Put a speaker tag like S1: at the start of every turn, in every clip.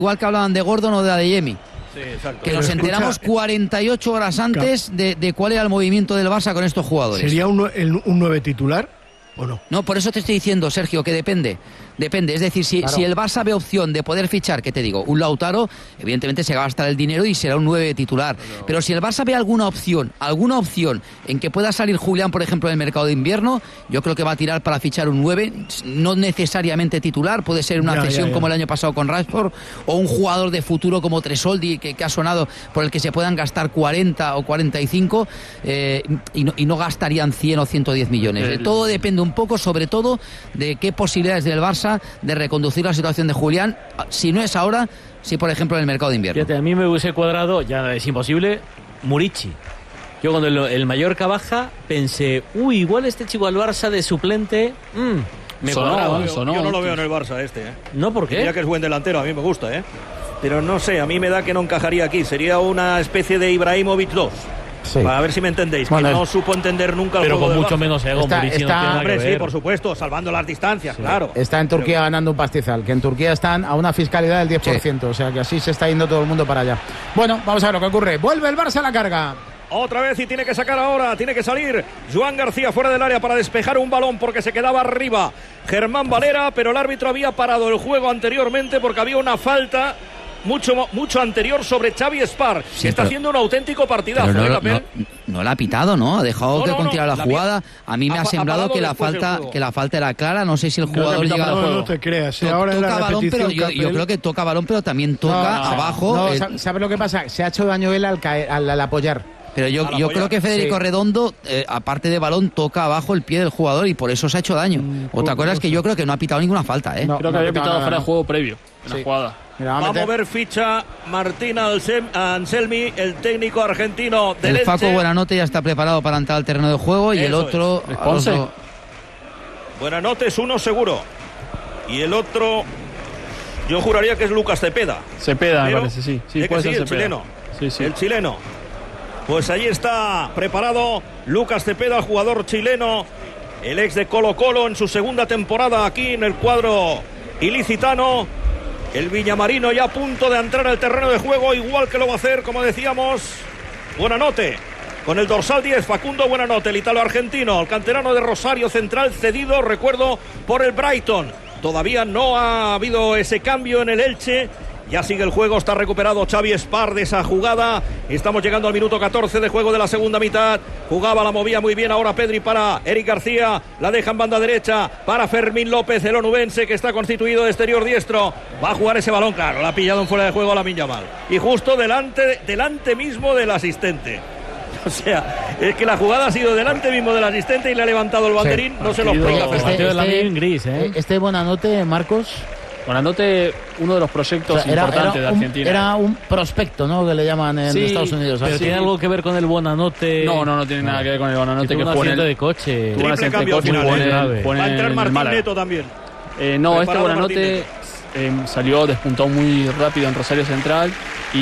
S1: igual que hablaban de Gordon o de Adeyemi.
S2: Sí, exacto.
S1: Que nos enteramos 48 horas antes de cuál era el movimiento del Barça con estos jugadores.
S3: ¿Sería un 9 titular o no?
S1: No, por eso te estoy diciendo, Sergio, que depende. Depende, es decir, si el Barça ve opción de poder fichar, ¿qué te digo? Un Lautaro, evidentemente se va a gastar el dinero y será un 9 titular. Pero si el Barça ve alguna opción en que pueda salir Julián, por ejemplo, en el mercado de invierno, yo creo que va a tirar para fichar un 9, no necesariamente titular, puede ser una cesión como el año pasado con Rashford, o un jugador de futuro como Tresoldi, que ha sonado, por el que se puedan gastar 40 o 45 y no gastarían 100 o 110 millones. Todo depende un poco, sobre todo, de qué posibilidades del Barça de reconducir la situación de Julián, si no es ahora, si por ejemplo en el mercado de invierno.
S4: Fíjate, a mí me hubiese cuadrado, ya es imposible, Murici. Yo cuando el Mallorca baja pensé, igual este chico al Barça de suplente, me cuadraba.
S2: Yo no lo veo en el Barça este.
S4: ¿No? ¿Por qué?
S2: Diría que es buen delantero, a mí me gusta, pero no sé, a mí me da que no encajaría aquí, sería una especie de Ibrahimovic 2. Sí. A ver si me entendéis, que no supo entender nunca el
S4: pero
S2: juego
S4: con mucho menos ego.
S2: Sí, por supuesto, salvando las distancias, claro.
S5: Está en Turquía ganando un pastizal, que en Turquía están a una fiscalidad del 10%, o sea que así se está yendo todo el mundo para allá. Bueno, vamos a ver lo que ocurre. Vuelve el Barça a la carga.
S2: Otra vez y tiene que sacar ahora, tiene que salir Joan García fuera del área para despejar un balón porque se quedaba arriba Germán Valera, pero el árbitro había parado el juego anteriormente porque había una falta mucho anterior sobre Xavi Espar, que está haciendo un auténtico partidazo.
S1: No la ha pitado, ¿no? Ha dejado que continuara la jugada. A mí me ha sembrado que la falta era clara. No sé si el jugador llega al juego.
S3: No te creas. Ahora toca
S1: balón, pero yo creo que toca balón, pero también toca abajo.
S5: ¿Sabes lo que pasa? Se ha hecho daño él al apoyar.
S1: Pero yo creo que Federico Redondo, aparte de balón, toca abajo el pie del jugador y por eso se ha hecho daño. Otra cosa es que yo creo que no ha pitado ninguna falta.
S6: Creo que había pitado fuera de juego previo en la jugada.
S2: Va a mover ficha Martín Anselmi, el técnico argentino del Elche.
S1: El Facu Buenanote ya está preparado para entrar al terreno de juego y el otro...
S2: Buenanote es uno seguro. Y el otro, yo juraría que es Lucas Cepeda.
S6: Cepeda, me parece, sí.
S2: Puede ser el chileno. Sí. El chileno. Pues allí está preparado Lucas Cepeda, el jugador chileno, el ex de Colo-Colo en su segunda temporada aquí en el cuadro ilicitano. El Villamarino ya a punto de entrar al terreno de juego, igual que lo va a hacer, como decíamos, Buenanote. Con el dorsal 10, Facundo Buenanote, el italo-argentino, el canterano de Rosario Central, cedido, recuerdo, por el Brighton. Todavía no ha habido ese cambio en el Elche. Ya sigue el juego, está recuperado Xavi Espar de esa jugada. Estamos llegando al minuto 14 de juego de la segunda mitad. Jugaba, la movía muy bien ahora Pedri para Eric García. La deja en banda derecha para Fermín López, el onubense, que está constituido de exterior diestro. Va a jugar ese balón, claro, la ha pillado en fuera de juego Lamine Yamal. Y justo delante mismo del asistente. O sea, es que la jugada ha sido delante mismo del asistente y le ha levantado el banderín. No se lo explica.
S5: Este Buenanote, Marcos...
S6: Buenanote, uno de los proyectos importantes de Argentina.
S5: Era un prospecto, ¿no? Que le llaman en Estados Unidos.
S4: Pero tiene algo que ver con el Buenanote.
S6: No tiene nada que ver con el Buenanote.
S4: Que fue de coche.
S2: Tuvo un accidente de coche. Va a entrar Martín Neto también.
S6: Este Buenanote despuntó muy rápido en Rosario Central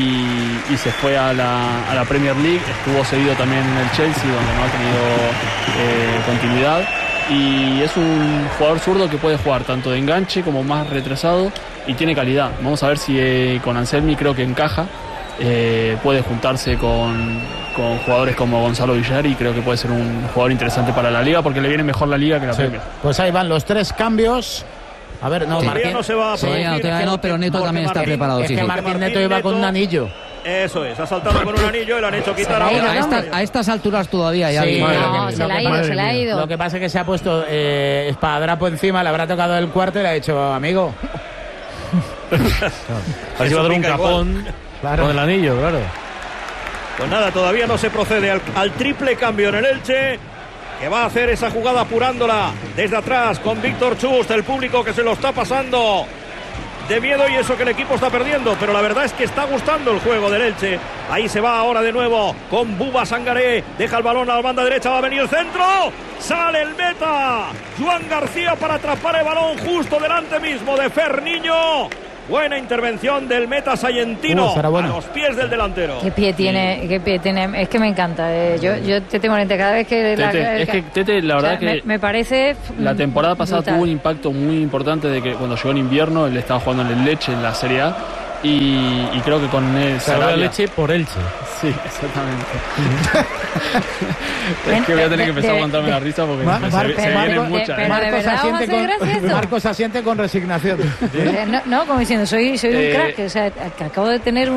S6: y se fue a la Premier League. Estuvo cedido también en el Chelsea, donde no ha tenido continuidad. Y es un jugador zurdo que puede jugar tanto de enganche como más retrasado y tiene calidad. Vamos a ver si con Anselmi creo que encaja. Puede juntarse con jugadores como Gonzalo Villar y creo que puede ser un jugador interesante para la liga porque le viene mejor la liga que la Premier.
S5: Pues ahí van los 3 cambios. A ver,
S2: Martín no se va a
S1: producir, pero Neto también está preparado.
S5: Es que Martín Neto iba con un anillo.
S2: Eso es, ha saltado con un anillo y lo han hecho quitar
S1: a estas alturas todavía ya.
S5: Sí,
S7: se le ha ido.
S5: Lo que pasa es que se ha puesto espadadrapo encima, le habrá tocado el cuarto y le ha dicho, amigo.
S4: Ha sido un capón con el anillo, claro.
S2: Pues nada, todavía no se procede al triple cambio en el Elche, que va a hacer esa jugada apurándola desde atrás con Víctor Chust, el público que se lo está pasando de miedo y eso que el equipo está perdiendo, pero la verdad es que está gustando el juego del Elche. Ahí se va ahora de nuevo con Buba Sangaré, deja el balón a la banda derecha, va a venir el centro, sale el meta Joan García para atrapar el balón justo delante mismo de Ferniño. Buena intervención del meta sayentino a los pies del delantero.
S7: ¿Qué pie tiene? Es que me encanta. Yo te tengo en mente cada vez que...
S6: Tete, la verdad que
S7: me parece...
S6: La temporada pasada tuvo un impacto muy importante de que cuando llegó en invierno, él estaba jugando en el Lecce, en la Serie A, y creo que con él
S4: Sarabia leche por Elche.
S6: Sí, exactamente. Es que voy a tener que empezar a aguantarme la risa porque se vienen muchas.
S5: Marcos asiente con resignación.
S7: No, como diciendo, soy un crack. O sea, que acabo de tener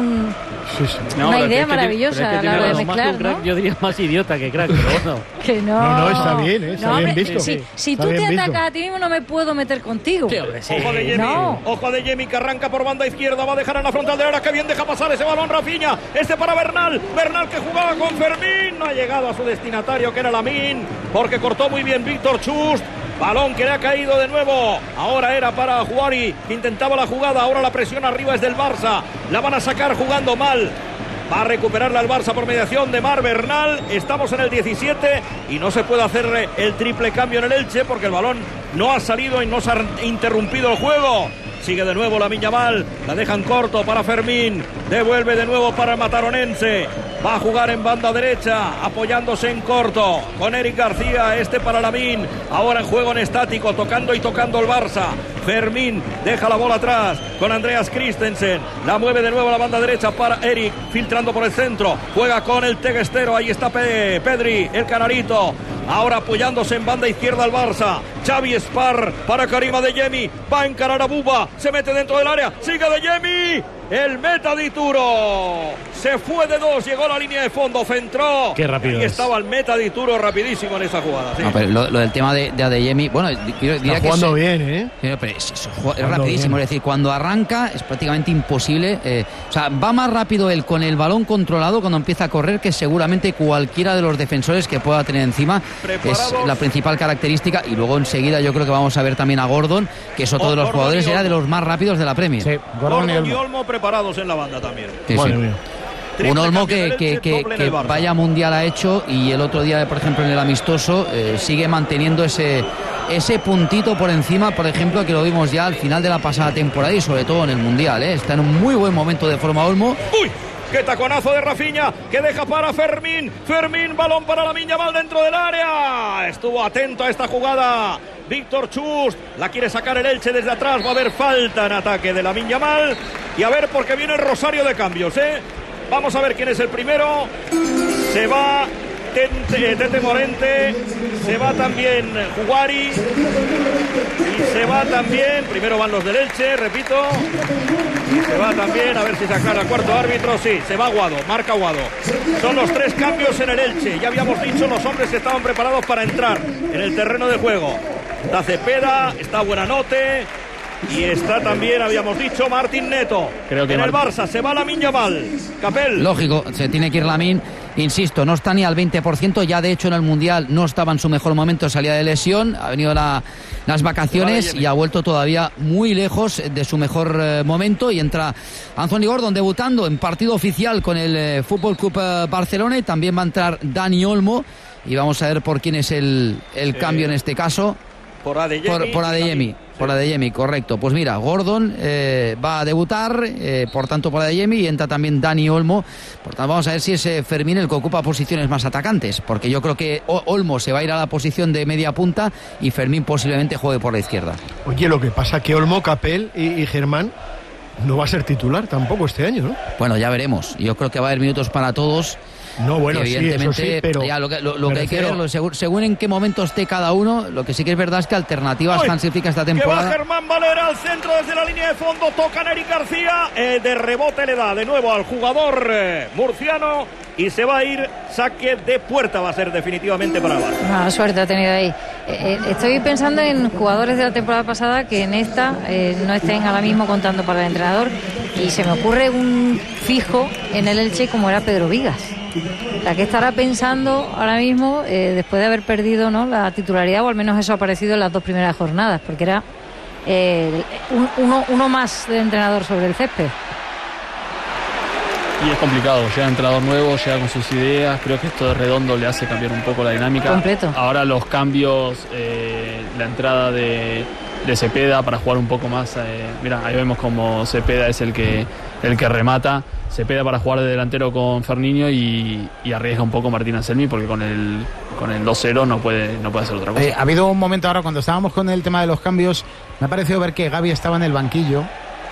S7: una idea maravillosa a la hora de mezclar, ¿no?
S4: Yo diría más idiota que crack, pero bueno.
S7: Que no.
S3: No, está bien, está bien visto.
S7: Si tú te atacas a ti mismo, no me puedo meter contigo.
S2: Ojo de Yemi, ojo de Yemi, que arranca por banda izquierda, va a dejar en la frontal de ahora, que bien deja pasar ese balón Rafinha, para Bernal que jugaba con Fermín, no ha llegado a su destinatario, que era Lamine, porque cortó muy bien Víctor Chust. Balón que le ha caído de nuevo. Ahora era para Juari, que intentaba la jugada. Ahora la presión arriba es del Barça. La van a sacar jugando mal. Va a recuperarla el Barça por mediación de Mar Bernal. Estamos en el 17 y no se puede hacer el triple cambio en el Elche porque el balón no ha salido y no se ha interrumpido el juego. Sigue de nuevo Lamine Yamal, la dejan corto para Fermín, devuelve de nuevo para el mataronense, va a jugar en banda derecha, apoyándose en corto, con Eric García, para Lamine, ahora en juego en estático, tocando el Barça. Fermín deja la bola atrás con Andreas Christensen, la mueve de nuevo a la banda derecha para Eric, filtrando por el centro, juega con el teguestero, ahí está Pedri, el canarito. Ahora apoyándose en banda izquierda al Barça. Xavi Spar para Karim Adeyemi. Va a encarar a Buba. Se mete dentro del área. Sigue Adeyemi. El meta di Turo. Se fue de dos. Llegó a la línea de fondo. Centró.
S4: Qué rápido.
S2: Y estaba el meta di Turo rapidísimo en esa jugada. Sí.
S1: No, pero lo del tema de Adeyemi. Bueno, diría
S3: está jugando bien,
S1: Pero es rapidísimo. Bien. Es decir, cuando arranca es prácticamente imposible. O sea, va más rápido él con el balón controlado cuando empieza a correr que seguramente cualquiera de los defensores que pueda tener encima. Es la principal característica. Y luego enseguida yo creo que vamos a ver también a Gordon, que es otro de los jugadores, era de los más rápidos de la Premier.
S5: Sí,
S2: Gordon y Olmo preparados en la banda también.
S1: Sí, sí. Un Olmo que vaya mundial ha hecho, y el otro día, por ejemplo, en el amistoso, sigue manteniendo ese puntito por encima, por ejemplo, que lo vimos ya al final de la pasada temporada y sobre todo en el mundial. Está en un muy buen momento de forma Olmo.
S2: ¡Uy! ¡Qué taconazo de Rafinha! Que deja para Fermín. Fermín, balón para Lamine Yamal dentro del área. Estuvo atento a esta jugada Víctor Chust. La quiere sacar el Elche desde atrás. Va a haber falta en ataque de Lamine Yamal. Y a ver, porque viene el rosario de cambios, Vamos a ver quién es el primero. Se va Tete Morente. Se va también Juari. Y se va también. Primero van los del Elche, repito. Y se va también, a ver si se aclara el cuarto árbitro. Sí, se va Guado, marca Guado. Son los 3 cambios en el Elche. Ya habíamos dicho, los hombres que estaban preparados para entrar en el terreno de juego. Está Cepeda, está Buenanote. Y está también, habíamos dicho, Martín Neto.
S6: Creo que
S2: en el Barça se va Lamine Yamal. Capel.
S1: Lógico, se tiene que ir Lamine. Insisto, no está ni al 20%. Ya de hecho en el Mundial no estaba en su mejor momento, salía de lesión. Ha venido las vacaciones y ha vuelto todavía muy lejos de su mejor momento. Y entra Anthony Gordon debutando en partido oficial con el Fútbol Club Barcelona. Y también va a entrar Dani Olmo. Y vamos a ver por quién es el cambio en este caso.
S2: Por Adeyemi.
S1: Por Adeyemi. Por Adeyemi, correcto. Pues mira, Gordon va a debutar, por tanto por Adeyemi, y entra también Dani Olmo. Por tanto, vamos a ver si es Fermín el que ocupa posiciones más atacantes, porque yo creo que Olmo se va a ir a la posición de media punta y Fermín posiblemente juegue por la izquierda.
S3: Oye, lo que pasa es que Olmo, Capel y Germán no va a ser titular tampoco este año, ¿no?
S1: Bueno, ya veremos. Yo creo que va a haber minutos para todos.
S3: No, bueno,
S1: evidentemente,
S3: sí, eso sí, pero
S1: ya lo que hay que ver, según en qué momento esté cada uno. Lo que sí que es verdad es que alternativas Hansi Flick esta temporada.
S2: Que va Germán Valera al centro desde la línea de fondo, toca a Eric García, de rebote le da de nuevo al jugador murciano y se va a ir, saque de puerta va a ser definitivamente para el Barça.
S7: Mala suerte ha tenido ahí. Estoy pensando en jugadores de la temporada pasada que en esta no estén ahora mismo contando para el entrenador, y se me ocurre un fijo en el Elche como era Pedro Vigas. La que estará pensando ahora mismo, después de haber perdido, ¿no?, la titularidad, o al menos eso ha aparecido en las 2 primeras jornadas, porque era uno más de entrenador sobre el césped.
S6: Y es complicado, llega entrenador nuevo, llega con sus ideas. Creo que esto de Redondo le hace cambiar un poco la dinámica.
S7: Completo.
S6: Ahora los cambios, la entrada de Cepeda para jugar un poco más. Mira, ahí vemos como Cepeda es el que remata. Cepeda para jugar de delantero con Ferniño y arriesga un poco Martín Anselmi, porque con el 2-0 no puede hacer otra cosa.
S5: Ha habido un momento ahora cuando estábamos con el tema de los cambios, me ha parecido ver que Gavi estaba en el banquillo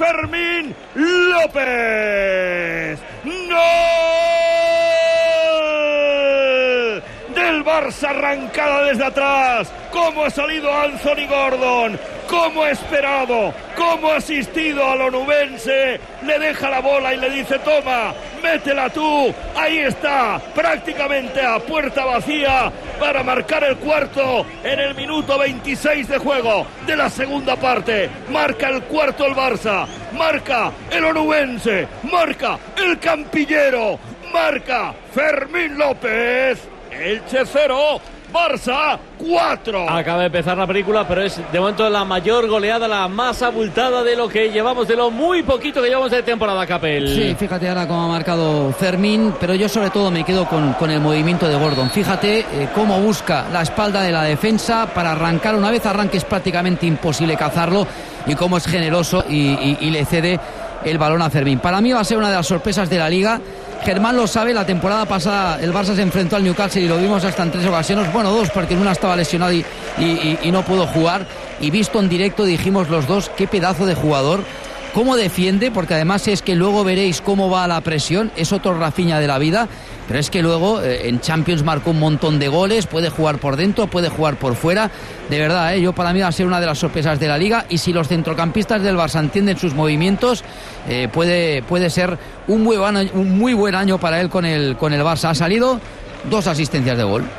S2: Fermín López. ¡Gol! Del Barça, arrancada desde atrás. Cómo ha salido Anthony Gordon, cómo ha esperado, cómo ha asistido al onubense. Le deja la bola y le dice: toma, métela tú. Ahí está, prácticamente a puerta vacía, para marcar el cuarto en el minuto 26 de juego de la segunda parte. Marca el cuarto el Barça, marca el onubense, marca el campillero, marca Fermín López. Elche 0, Barça 4.
S4: Acaba de empezar la película, pero es de momento la mayor goleada, la más abultada de lo que llevamos, de lo muy poquito que llevamos de temporada, Capel.
S1: Sí, fíjate ahora cómo ha marcado Fermín, pero yo sobre todo me quedo con el movimiento de Gordon. Fíjate cómo busca la espalda de la defensa para arrancar. Una vez arranque es prácticamente imposible cazarlo, y cómo es generoso y le cede el balón a Fermín. Para mí va a ser una de las sorpresas de la Liga. Germán lo sabe, la temporada pasada el Barça se enfrentó al Newcastle y lo vimos hasta en 3 ocasiones, bueno, 2, porque en una estaba lesionado y no pudo jugar, y visto en directo dijimos los dos: qué pedazo de jugador, cómo defiende, porque además es que luego veréis cómo va la presión, es otro Rafinha de la vida, pero es que luego en Champions marcó un montón de goles, puede jugar por dentro, puede jugar por fuera, de verdad, yo para mí va a ser una de las sorpresas de la Liga, y si los centrocampistas del Barça entienden sus movimientos, puede ser un muy buen año para él con el Barça. Ha salido 2 asistencias de gol.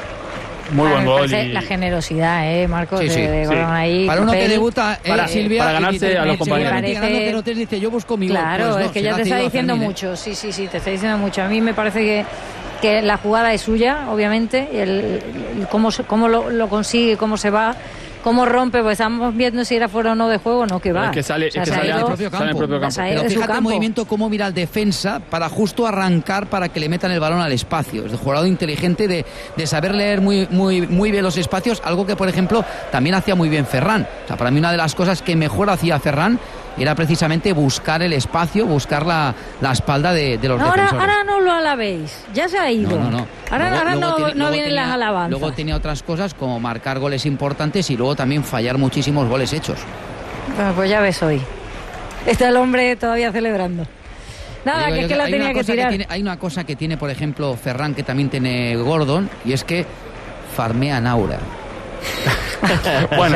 S6: Muy buen gol.
S7: La generosidad, Marcos,
S1: sí.
S7: de Gordon ahí.
S1: Para uno que debuta, Silvia,
S6: para ganarse a los compañeros.
S1: Ganando 0-3, dice: yo busco mi gol.
S7: Claro,
S1: pues no,
S7: es que ya te está diciendo mucho. Sí, te está diciendo mucho. A mí me parece que la jugada es suya, obviamente. Cómo lo consigue, cómo se va, cómo rompe, pues estamos viendo si era fuera o no de juego, no, que va.
S6: Es que sale en el propio campo.
S1: Pero fíjate el movimiento, cómo mira al defensa para justo arrancar, para que le metan el balón al espacio. Es de jugador inteligente, de saber leer muy bien los espacios, algo que, por ejemplo, también hacía muy bien Ferran. O sea, para mí una de las cosas que mejor hacía Ferran era precisamente buscar el espacio, buscar la espalda de los defensores.
S7: Ahora no lo alabéis, ya se ha ido.
S1: No.
S7: Ahora no vienen las alabanzas.
S1: Luego tenía otras cosas como marcar goles importantes y luego también fallar muchísimos goles hechos.
S7: Bueno, pues ya ves hoy. Está el hombre todavía celebrando. Nada, que es que la tenía que tirar.
S1: Hay una cosa que tiene, por ejemplo, Ferran, que también tiene Gordon, y es que farmea Naura.
S6: Bueno,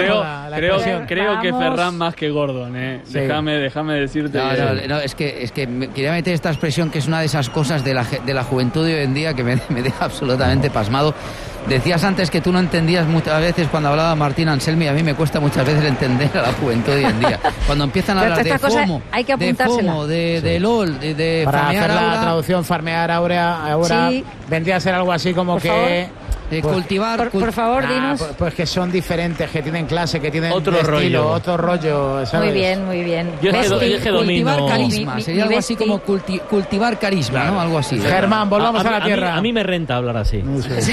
S4: creo
S6: que Ferran más que Gordon,
S1: Sí.
S6: Déjame decirte.
S1: No, es que quería meter esta expresión, que es una de esas cosas de la juventud de hoy en día que me deja absolutamente pasmado. Decías antes que tú no entendías muchas veces cuando hablaba Martín Anselmi, a mí me cuesta muchas veces entender a la juventud de hoy en día. Cuando empiezan a hablar de FOMO, de LOL, de
S5: para
S1: farmear
S5: hacer
S1: aura,
S5: la traducción, farmear ahora
S7: sí.
S5: Vendría a ser algo así como
S7: por
S5: que...
S7: favor.
S1: cultivar.
S7: Por favor, dinos.
S5: Pues que son diferentes, que tienen clase, que tienen
S4: otro
S5: estilo,
S4: rollo.
S5: Otro rollo, ¿sabes?
S7: Muy bien.
S4: Yo es que domino.
S1: Cultivar carisma, sería algo así como cultivar carisma, ¿no? Algo así.
S5: Germán, volvamos a la tierra.
S4: A mí me renta hablar así.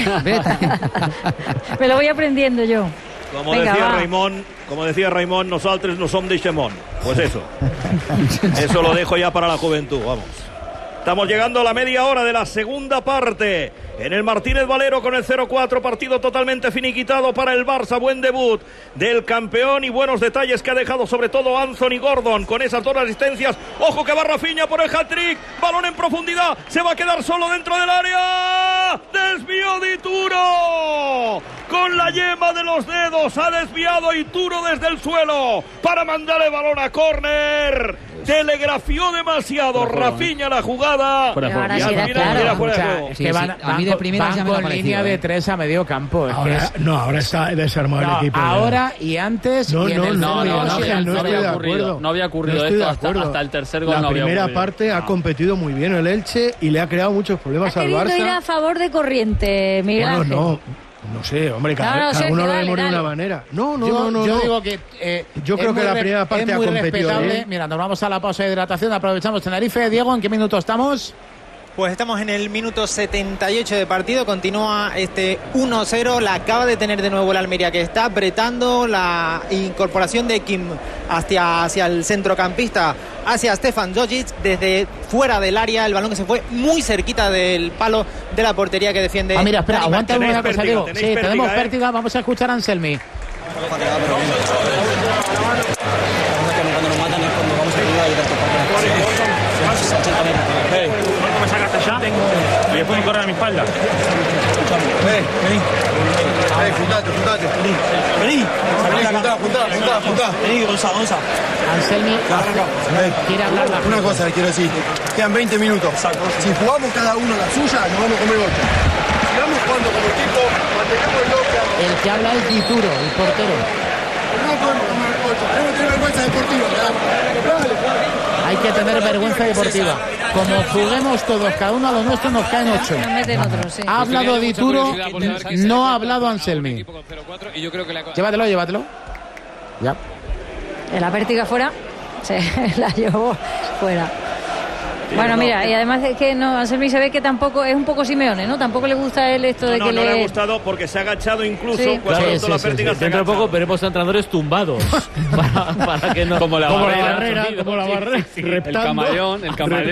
S7: Me lo voy aprendiendo yo.
S2: Como decía Raimón, nosaltres no som de Xemón. Pues eso. Eso lo dejo ya para la juventud, vamos. Estamos llegando a la media hora de la segunda parte. En el Martínez Valero con el 0-4, partido totalmente finiquitado para el Barça. Buen debut del campeón y buenos detalles que ha dejado sobre todo Anthony Gordon con esas 2 asistencias. Ojo que va Rafinha por el hat-trick. Balón en profundidad. Se va a quedar solo dentro del área. Desvío de Ituro. Con la yema de los dedos ha desviado Ituro desde el suelo para mandar el balón a córner. Telegrafió demasiado Rafinha la jugada.
S7: Ahora sí era claro.
S5: Es que van
S1: de primeras ya me
S5: con
S1: ha parecido,
S5: línea de 3 a medio campo.
S3: Ahora está desarmado el equipo.
S5: Ahora y antes.
S3: No,
S5: y en el
S3: no
S6: había ocurrido esto hasta el tercer gol.
S3: La primera parte ha competido muy bien el Elche y le ha creado muchos problemas al Barça.
S7: Ir a favor de corriente, Miguel Ángel.
S3: No sé, hombre, cada uno lo vemos de una manera. No.
S5: Yo digo que
S3: yo creo que la primera parte ha competido bien.
S5: Mira, nos vamos a la pausa de hidratación, aprovechamos Tenerife. Diego, ¿en qué minuto estamos?
S8: Pues estamos en el minuto 78 de partido, continúa este 1-0, la acaba de tener de nuevo el Almería, que está apretando la incorporación de Kim hacia el centrocampista, hacia Stefan Jogic, desde fuera del área, el balón que se fue muy cerquita del palo de la portería que defiende.
S5: Mira, espera, aguanta una cosa, Diego. Sí, tenemos pértiga, vamos a escuchar a Anselmi.
S9: Cuando nos matan es ¿Cómo me sacaste allá? Y después me corren a mi espalda. Vení. Juntate. Vení. Juntá. Vení, Gonza.
S5: Anselmi quiere hablar.
S10: Una cosa le quiero decir. Quedan 20 minutos. Si jugamos cada uno la suya, nos vamos a comer golpe. Si vamos jugando como equipo, mantengamos el loca.
S5: El que habla es Dituro, el portero.
S10: No podemos comer golpe. Tenemos que tener vergüenza deportiva.
S5: Hay que tener vergüenza deportiva. Como juguemos todos, cada uno a lo nuestro, nos caen 8. Ha hablado Dituro, no ha hablado Anselmi. Llévatelo. Ya.
S7: La pértiga fuera, se la llevó fuera. Bueno, mira, y además es que no, Anselmi se ve que tampoco es un poco Simeone, ¿no? Tampoco le gusta a él esto de que
S2: no le ha gustado porque se ha agachado incluso cuando la pértiga.
S4: Dentro de poco veremos a entradores tumbados para que no
S6: como la barrera.
S4: El camaleón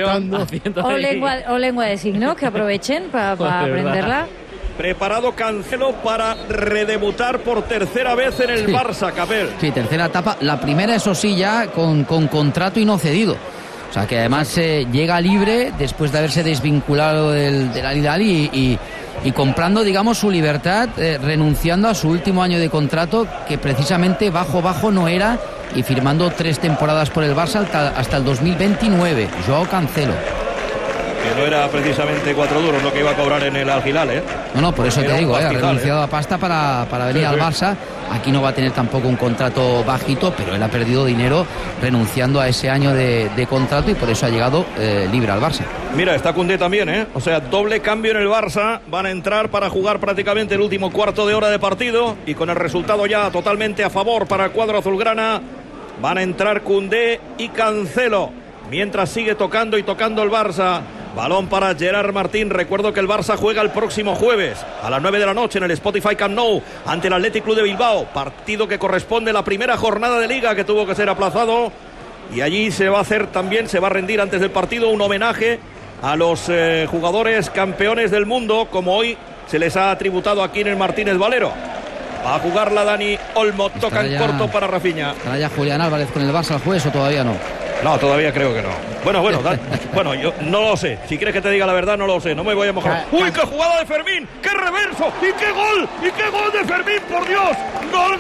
S7: o lengua de signos que aprovechen para aprenderla.
S2: Preparado Cancelo para redebutar por tercera vez en el Barça, Capel.
S1: Sí, tercera etapa. La primera, eso sí, ya con contrato y no cedido. O sea, que además llega libre después de haberse desvinculado del Al-Hilal y comprando, digamos, su libertad, renunciando a su último año de contrato, que precisamente bajo no era, y firmando 3 temporadas por el Barça hasta el 2029. Joao Cancelo.
S2: Que no era precisamente 4 duros lo que iba a cobrar en el Al-Hilal, ¿eh?
S1: No, por eso te digo, ha renunciado a pasta para venir al Barça. Aquí no va a tener tampoco un contrato bajito, pero él ha perdido dinero renunciando a ese año de contrato y por eso ha llegado libre al Barça.
S2: Mira, está Koundé también, ¿eh? O sea, doble cambio en el Barça. Van a entrar para jugar prácticamente el último cuarto de hora de partido y con el resultado ya totalmente a favor para el cuadro azulgrana. Van a entrar Koundé y Cancelo. Mientras sigue tocando el Barça. Balón para Gerard Martín. Recuerdo que el Barça juega el próximo jueves a las 9 de la noche en el Spotify Camp Nou ante el Athletic Club de Bilbao. Partido que corresponde a la primera jornada de Liga que tuvo que ser aplazado. Y allí se va a rendir antes del partido un homenaje a los jugadores campeones del mundo, como hoy se les ha tributado aquí en el Martínez Valero. Va a jugarla Dani Olmo. Toca en corto para Rafinha.
S1: ¿Estará ya Julián Álvarez con el Barça al jueves o todavía no?
S2: No, todavía creo que no. Bueno, yo no lo sé. Si quieres que te diga la verdad, no lo sé. No me voy a mojar. ¡Uy, qué jugada de Fermín! ¡Qué reverso! ¡Y qué gol! ¡Y qué gol de Fermín, por Dios! ¡Gol!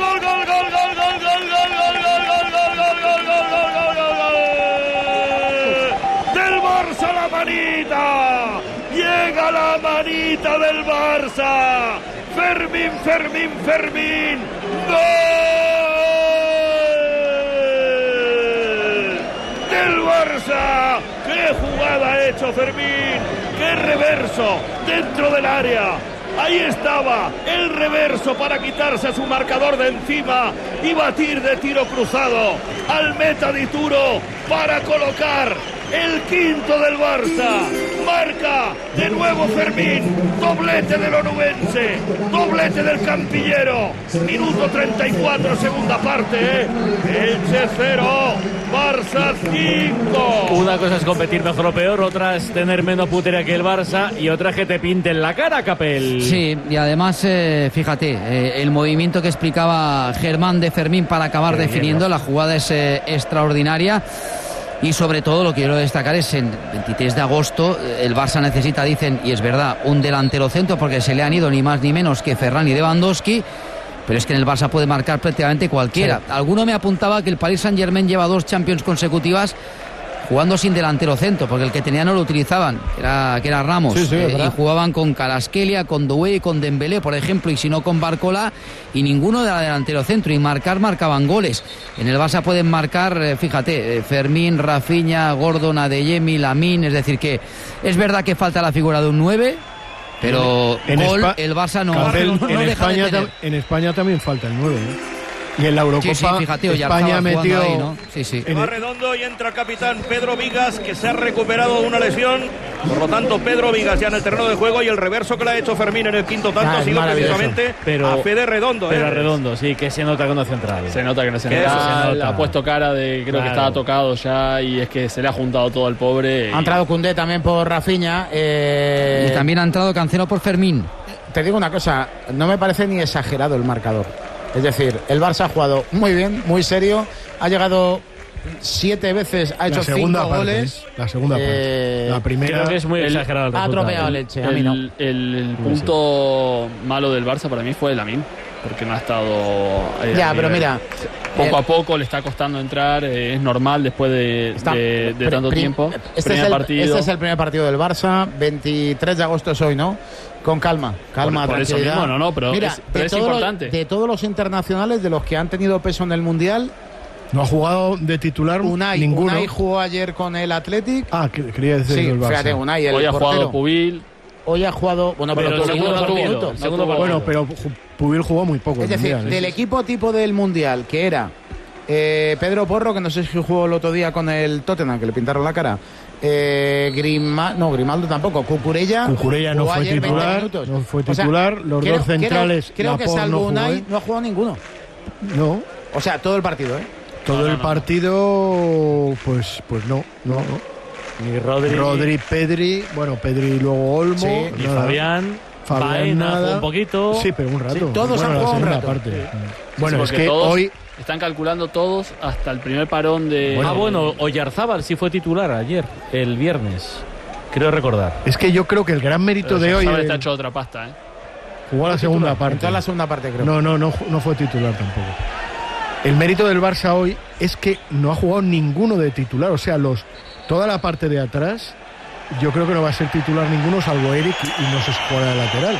S2: ¡Del Barça la manita! ¡Llega la manita del Barça! ¡Fermín! ¡Gol! ¡Del Barça! ¡Qué jugada ha hecho Fermín! ¡Qué reverso dentro del área! Ahí estaba el reverso para quitarse a su marcador de encima y batir de tiro cruzado al meta Dituro para colocar el quinto del Barça. Marca de nuevo Fermín, doblete del onubense, doblete del campillero. Minuto 34, segunda parte, Elche 0, Barça 5.
S4: Una cosa es competir mejor o peor, otra es tener menos putería que el Barça y otra es que te pinten la cara, Capel.
S1: Sí, y además, fíjate, el movimiento que explicaba Germán de Fermín para acabar definiendo, la jugada es extraordinaria. Y sobre todo lo que quiero destacar es en 23 de agosto el Barça necesita, dicen, y es verdad, un delantero centro porque se le han ido ni más ni menos que Ferran y Lewandowski, pero es que en el Barça puede marcar prácticamente cualquiera. Sí. Alguno me apuntaba que el Paris Saint-Germain lleva 2 Champions consecutivas jugando sin delantero centro, porque el que tenía no lo utilizaban, que era Ramos, y jugaban con Kvaratskhelia, con Doué, con Dembélé, por ejemplo, y si no con Barcola, y ninguno de la delantero centro, y marcaban goles. En el Barça pueden marcar, fíjate, Fermín, Rafinha, Gordon, Adeyemi, Lamine, es decir que es verdad que falta la figura de un 9, pero el Barça no
S3: en España también falta el 9, ¿eh? Y en la Eurocopa,
S1: fíjate,
S3: España metió
S1: ahí, ¿no?
S2: Va redondo y entra el capitán Pedro Vigas, que se ha recuperado de una lesión. Por lo tanto, Pedro Vigas ya en el terreno de juego, y el reverso que le ha hecho Fermín en el quinto tanto ha sido precisamente a Fede Redondo.
S4: Pero Redondo, sí, que se nota que no es central.
S6: Se nota que no es central. Ha puesto cara de, creo que estaba tocado ya, y es que se le ha juntado todo al pobre.
S5: Ha entrado Koundé también por Rafinha.
S1: Y también ha entrado Cancelo por Fermín.
S5: Te digo una cosa, no me parece ni exagerado el marcador. Es decir, el Barça ha jugado muy bien, muy serio, ha llegado 7 veces, ha hecho 5 goles.
S3: La segunda parte. La primera.
S4: Creo que es muy exagerado.
S5: Ha atropellado el Elche, a mí no.
S6: El punto malo del Barça para mí fue Lamine, porque no ha estado.
S5: Ya, pero mira.
S6: Poco a poco le está costando entrar, es normal después de tanto tiempo.
S5: Este es el primer partido del Barça, 23 de agosto es hoy, ¿no? Con calma,
S6: por eso mismo, no, pero mira, es importante.
S5: De todos los internacionales, de los que han tenido peso en el Mundial,
S3: no ha jugado de titular ninguno.
S5: Unai jugó ayer con el Athletic.
S3: Quería decir el Barça.
S5: Fíjate, Unai,
S6: hoy ha jugado Pubil.
S5: Hoy ha jugado, pero
S6: segundo no tuvo.
S3: Bueno, pero Pubil jugó muy poco.
S5: Es decir, del equipo tipo del Mundial, que era Pedro Porro, que no sé si jugó el otro día con el Tottenham, que le pintaron la cara. Grimaldo tampoco. Cucurella
S3: no fue titular. No fue titular. O sea, los dos centrales.
S5: Creo que salvo Unai no ha jugado ninguno.
S3: No.
S5: O sea, todo el partido,
S3: Todo el partido, pues no.
S4: Ni
S3: Rodri, Pedri, Pedri y luego Olmo.
S4: Sí, y Fabián nada. Un poquito.
S3: Sí, pero un rato.
S5: Sí, todos han jugado un rato.
S3: Bueno, es que hoy
S6: están calculando todos hasta el primer parón de.
S4: Oyarzábal sí fue titular ayer, el viernes. Creo recordar.
S3: Es que yo creo que el gran mérito de hoy.
S6: Está hecho otra pasta,
S3: Jugó la segunda parte.
S5: Entró la segunda parte, creo.
S3: No fue titular tampoco. El mérito del Barça hoy es que no ha jugado ninguno de titular. O sea, toda la parte de atrás, yo creo que no va a ser titular ninguno, salvo Eric, y no se juega de lateral.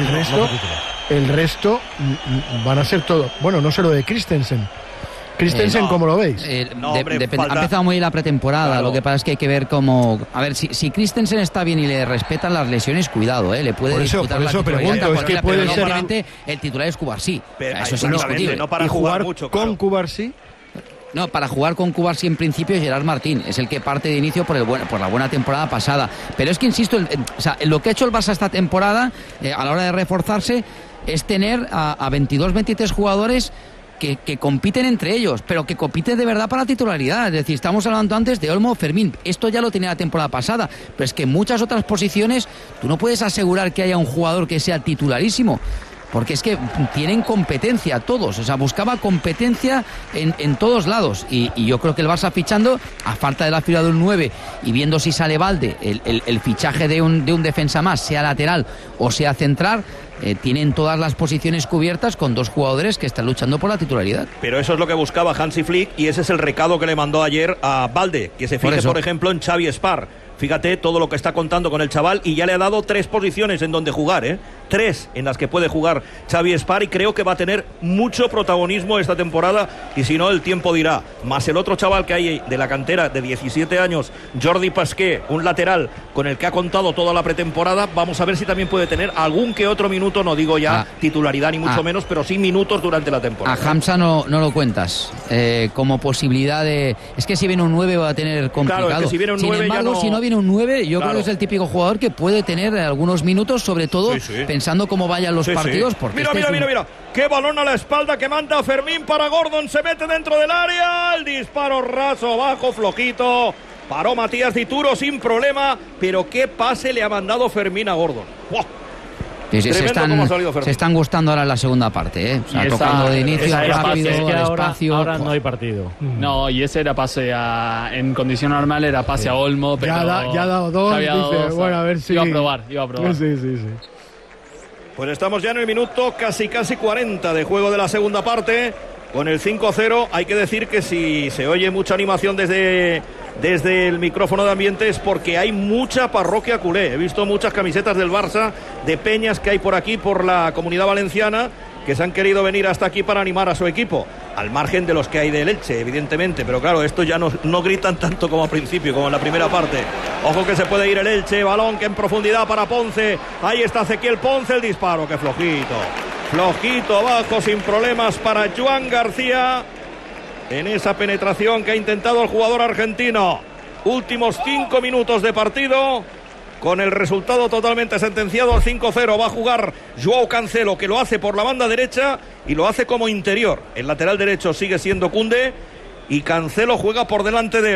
S3: El resto van a ser todos. Bueno, no sé lo de Christensen. ¿Cómo lo veis?
S1: Ha empezado muy bien la pretemporada. Claro. Lo que pasa es que hay que ver cómo. A ver, si Christensen está bien y le respetan las lesiones, cuidado, le puede disputar la titularidad.
S3: Es que puede ser.
S1: El titular es Cubarsí.
S2: Eso es indiscutible. No para jugar mucho.
S3: Con Cubarsí.
S1: No, para jugar con Cubarsí en principio es Gerard Martín, es el que parte de inicio por la buena temporada pasada. Pero es que insisto, lo que ha hecho el Barça esta temporada a la hora de reforzarse es tener a 22-23 jugadores que compiten entre ellos, pero que compiten de verdad para la titularidad. Es decir, estamos hablando antes de Olmo, Fermín. Esto ya lo tenía la temporada pasada, pero es que en muchas otras posiciones tú no puedes asegurar que haya un jugador que sea titularísimo. Porque es que tienen competencia todos, o sea, buscaba competencia en todos lados. Y yo creo que el Barça fichando, a falta de la figura de un 9 y viendo si sale Valde, el fichaje de un defensa más, sea lateral o sea central, tienen todas las posiciones cubiertas con dos jugadores que están luchando por la titularidad.
S2: Pero eso es lo que buscaba Hansi Flick y ese es el recado que le mandó ayer a Valde, que se fije, por ejemplo, en Xavi Espar. Fíjate todo lo que está contando con el chaval y ya le ha dado 3 posiciones en donde jugar, 3 en las que puede jugar Xavi Espar y creo que va a tener mucho protagonismo esta temporada y si no el tiempo dirá. Más el otro chaval que hay de la cantera de 17 años, Jordi Pasqué, un lateral con el que ha contado toda la pretemporada, vamos a ver si también puede tener algún que otro minuto, no digo ya titularidad ni mucho menos, pero sí minutos durante la temporada.
S1: A Hamza no lo cuentas como posibilidad de... Es que si viene un 9 va a tener complicado.
S2: Claro, es que si viene un 9
S1: sin embargo, si no viene un 9, yo creo que es el típico jugador que puede tener algunos minutos, sobre todo pensando cómo vayan los partidos. Porque
S2: mira, qué balón a la espalda que manda Fermín para Gordon, se mete dentro del área, el disparo raso, bajo, flojito, paró Matías Dituro sin problema, pero qué pase le ha mandado Fermín a Gordon. ¡Wow!
S1: Se están gustando ahora en la segunda parte, o sea, tocando de inicio rápido, despacio.
S4: Ahora no hay partido.
S6: No, y ese era pase en condición normal era pase a Olmo, pero
S3: ya ha dado 2, dice, bueno, a ver si
S6: iba a probar.
S3: Sí.
S2: Pues estamos ya en el minuto casi 40 de juego de la segunda parte. Con el 5-0 hay que decir que si se oye mucha animación desde el micrófono de ambiente es porque hay mucha parroquia culé. He visto muchas camisetas del Barça, de peñas que hay por aquí, por la Comunidad Valenciana, que se han querido venir hasta aquí para animar a su equipo, al margen de los que hay del Elche, evidentemente, pero claro, estos ya no gritan tanto como al principio, como en la primera parte. Ojo que se puede ir el Elche, balón que en profundidad para Ponce, ahí está Ezequiel Ponce, el disparo, que flojito abajo, sin problemas para Joan García, en esa penetración que ha intentado el jugador argentino. Últimos 5 minutos de partido, con el resultado totalmente sentenciado al 5-0. Va a jugar Joao Cancelo, que lo hace por la banda derecha y lo hace como interior. El lateral derecho sigue siendo Koundé y Cancelo juega por delante de él.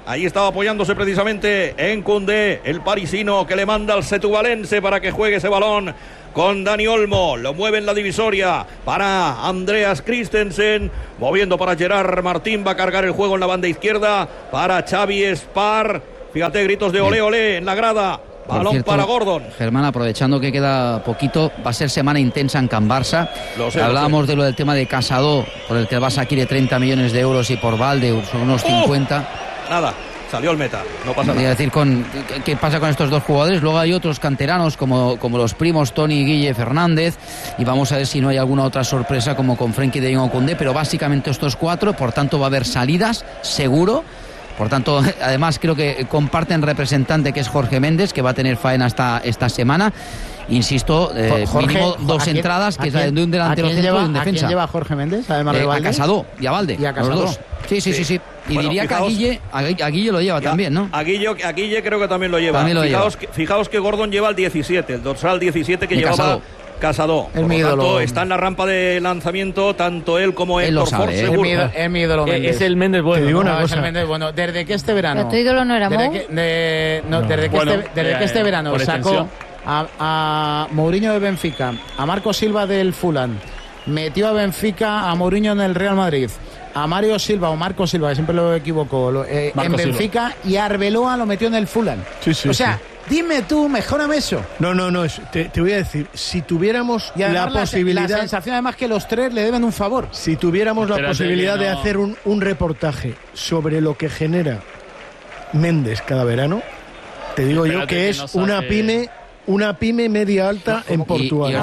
S2: Ahí estaba apoyándose precisamente en Koundé, el parisino que le manda al setubalense para que juegue ese balón con Dani Olmo. Lo mueve en la divisoria para Andreas Christensen, moviendo para Gerard Martín. Va a cargar el juego en la banda izquierda para Xavi Spar. Fíjate, gritos de olé, olé en la grada. Balón cierto, para Gordon.
S1: Germán, aprovechando que queda poquito, va a ser semana intensa en Can Barça. Hablábamos de lo del tema de Casado, por el que el Barça quiere 30 millones de euros y por Valde son unos 50.
S2: Nada, salió el meta, no pasa nada.
S1: Es decir, ¿qué pasa con estos dos jugadores? Luego hay otros canteranos como los primos Toni, Guille, Fernández, y vamos a ver si no hay alguna otra sorpresa como con Frenkie de Jong o Koundé, pero básicamente estos cuatro, por tanto va a haber salidas, seguro. Por tanto, además creo que comparten representante, que es Jorge Méndez, que va a tener faena esta semana. Insisto, mínimo dos entradas, que es la de un delantero centro y un defensa.
S5: ¿A quién lleva Jorge Méndez? Además de Valde.
S1: A Casado y a Valde.
S5: Y a Casado.
S1: Los dos. Sí. Y bueno, diría fijaos, que a Guille lo lleva también, ¿no?
S2: A Guille creo que también lo lleva. Fijaos que Gordon lleva el 17, el dorsal 17 que llevaba Casado. Por lo tanto, está en la rampa de lanzamiento tanto él como Héctor Ford, seguro.
S5: Es mi ídolo Méndez.
S4: Es el Méndez bueno.
S5: Te digo una cosa. Es el Méndez bueno. Desde que este verano...
S7: ¿Pero tu ídolo no era Mou?
S5: Desde que este verano sacó a Mourinho de Benfica, a Marco Silva del Fulham, metió a Benfica a Mourinho en el Real Madrid, a Mario Silva o Marco Silva, que siempre lo equivoco, en Benfica, y a Arbeloa lo metió en el Fulham. O sea... Dime tú, mejórame eso.
S3: No, te voy a decir, si tuviéramos la posibilidad...
S5: La sensación además que los tres le deben un favor.
S3: Si tuviéramos la posibilidad de hacer un reportaje sobre lo que genera Méndez cada verano, te digo yo que es una pyme media alta en Portugal.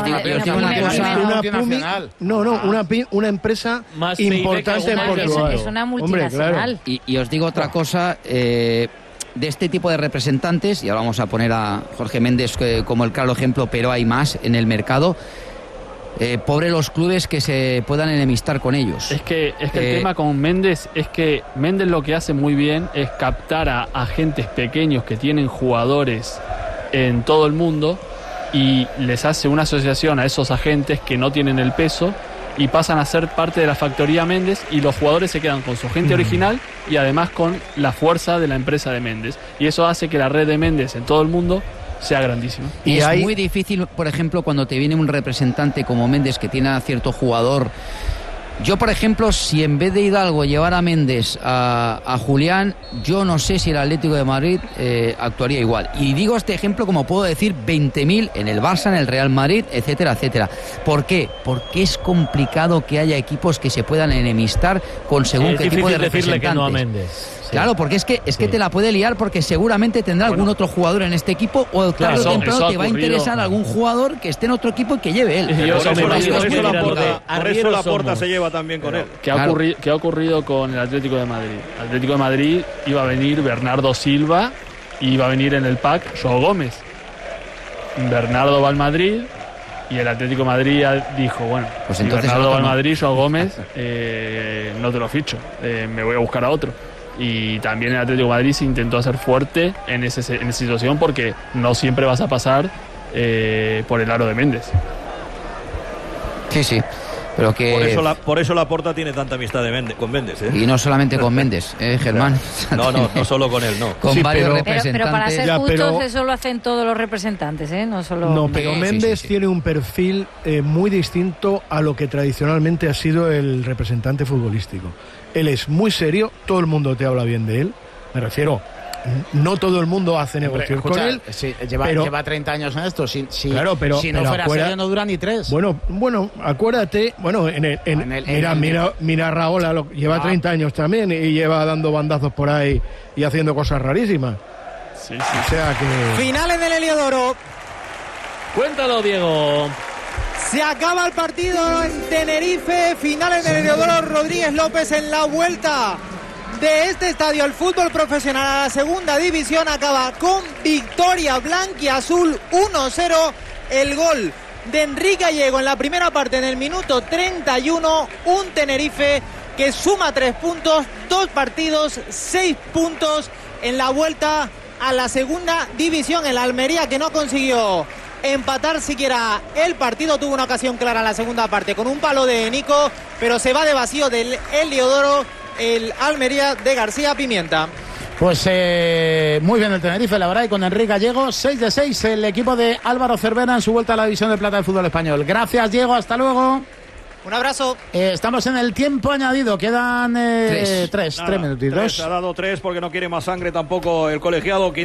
S3: Una empresa más importante en Portugal.
S7: Es una multinacional.
S1: Hombre, claro. Y os digo otra cosa... de este tipo de representantes, y ahora vamos a poner a Jorge Méndez como el claro ejemplo, pero hay más en el mercado. Pobre los clubes que se puedan enemistar con ellos.
S6: Es que el tema con Méndez es que Méndez lo que hace muy bien es captar a agentes pequeños que tienen jugadores en todo el mundo y les hace una asociación a esos agentes que no tienen el peso y pasan a ser parte de la factoría Méndez, y los jugadores se quedan con su gente original y además con la fuerza de la empresa de Méndez, y eso hace que la red de Méndez en todo el mundo sea grandísima.
S1: Y es muy difícil, por ejemplo, cuando te viene un representante como Méndez que tiene a cierto jugador. Yo, por ejemplo, si en vez de Hidalgo llevar a Méndez a Julián, yo no sé si el Atlético de Madrid actuaría igual. Y digo este ejemplo como puedo decir 20.000 en el Barça, en el Real Madrid, etcétera, etcétera. ¿Por qué? Porque es complicado que haya equipos que se puedan enemistar con según qué tipo de representantes.
S4: Que no a Méndez. Sí.
S1: Claro, porque es que te la puede liar, porque seguramente tendrá algún otro jugador en este equipo, o tarde o temprano te va a interesar algún jugador que esté en otro equipo y que lleve él.
S2: Por eso Laporta se lleva también con él.
S6: ¿Qué ha ocurrido con el Atlético de Madrid? El Atlético de Madrid iba a venir Bernardo Silva y iba a venir en el pack Joao Gómez. Bernardo va al Madrid y el Atlético de Madrid dijo, bueno, pues si Bernardo va al Madrid, Joao Gómez no te lo ficho, me voy a buscar a otro. Y también el Atlético de Madrid se intentó hacer fuerte en esa situación, porque no siempre vas a pasar por el aro de Méndez.
S1: Sí. Pero que...
S2: por eso Laporta tiene tanta amistad con Méndez, ¿eh?
S1: Y no solamente con Méndez, Germán.
S2: No solo con él, no.
S1: Con varios representantes.
S7: Pero para ser justos, eso lo hacen todos los representantes, ¿eh? No solo...
S3: No, pero Méndez tiene un perfil muy distinto a lo que tradicionalmente ha sido el representante futbolístico. Él es muy serio, todo el mundo te habla bien de él, me refiero... No todo el mundo hace negocios con él.
S5: Sí, lleva 30 años en esto.
S3: Claro, pero
S5: si no fuera serio, no dura ni 3.
S3: Bueno, acuérdate. Bueno, mira Raola, lleva 30 años también y lleva dando bandazos por ahí y haciendo cosas rarísimas.
S6: Sí.
S3: O sea que...
S8: Finales del Heliodoro.
S4: Cuéntalo, Diego.
S8: Se acaba el partido en Tenerife. Finales del Heliodoro. Rodríguez López en la vuelta de este estadio. El fútbol profesional a la segunda división acaba con victoria blanquiazul 1-0. El gol de Enrique Gallego en la primera parte en el minuto 31. Un Tenerife que suma 3 puntos, 2 partidos, 6 puntos en la vuelta a la segunda división. El Almería, que no consiguió empatar siquiera el partido, tuvo una ocasión clara en la segunda parte con un palo de Nico, pero se va de vacío del Heliodoro el Almería de García Pimienta.
S5: Pues muy bien el Tenerife, la verdad, y con Enrique Gallego, 6 de 6 el equipo de Álvaro Cervera en su vuelta a la división de plata del fútbol español. Gracias, Diego, hasta luego.
S8: Un abrazo.
S5: Estamos en el tiempo añadido, quedan 3 minutitos.
S2: Se ha dado 3 porque no quiere más sangre tampoco el colegiado.